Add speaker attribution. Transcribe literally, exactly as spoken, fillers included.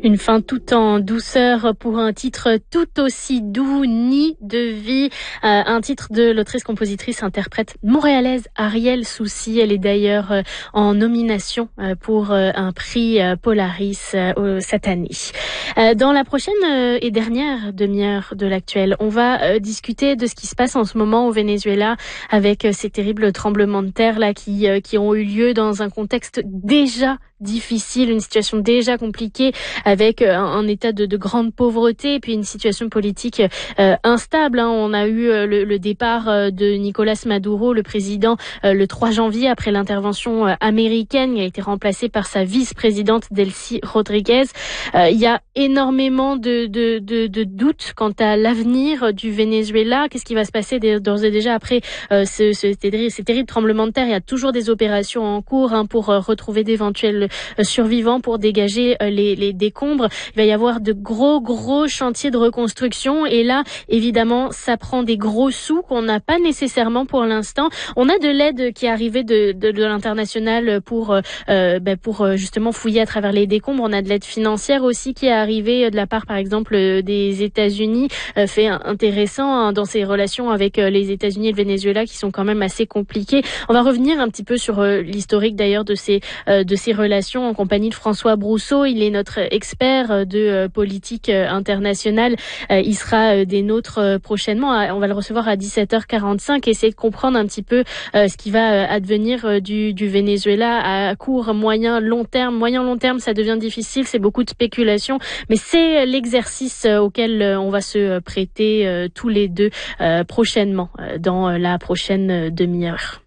Speaker 1: Une fin tout en douceur pour un titre tout aussi doux, Nid de vie, euh, un titre de l'autrice-compositrice interprète montréalaise Ariel Soucy. Elle est d'ailleurs euh, en nomination euh, pour euh, un prix euh, Polaris euh, cette année. Euh, dans la prochaine euh, et dernière demi-heure de l'actuel, on va euh, discuter de ce qui se passe en ce moment au Venezuela avec euh, ces terribles tremblements de terre là qui euh, qui ont eu lieu dans un contexte déjà difficile, une situation déjà compliquée avec un, un état de, de grande pauvreté et puis une situation politique euh, instable. Hein. On a eu euh, le, le départ euh, de Nicolas Maduro, le président, euh, le trois janvier après l'intervention euh, américaine. Il a été remplacé par sa vice-présidente Delcy Rodriguez. Euh, il y a énormément de, de, de, de doutes quant à l'avenir du Venezuela. Qu'est-ce qui va se passer d'ores et déjà après euh, ce, ce, ces terribles tremblements de terre? Il y a toujours des opérations en cours hein, pour euh, retrouver d'éventuels survivants, pour dégager euh, les, les décombres. Il va y avoir de gros, gros chantiers de reconstruction. Et là, évidemment, ça prend des gros sous qu'on n'a pas nécessairement pour l'instant. On a de l'aide qui est arrivée de, de, de l'international pour, euh, ben pour justement fouiller à travers les décombres. On a de l'aide financière aussi qui est arrivée de la part, par exemple, des États-Unis. Euh, fait intéressant hein, dans ses relations avec euh, les États-Unis et le Venezuela qui sont quand même assez compliquées. On va revenir un petit peu sur euh, l'historique d'ailleurs de ces, euh, de ces relations en compagnie de François Brousseau. Il est notre expert de euh, politique euh, internationale. Euh, il sera euh, des nôtres euh, prochainement. On va le recevoir à dix-sept heures quarante-cinq. Essayer de comprendre un petit peu euh, ce qui va euh, advenir euh, du, du Venezuela à court, moyen, long terme. Moyen, long terme, ça devient difficile. C'est beaucoup de spéculation. Mais c'est l'exercice euh, auquel euh, on va se prêter euh, tous les deux euh, prochainement euh, dans euh, la prochaine euh, demi-heure.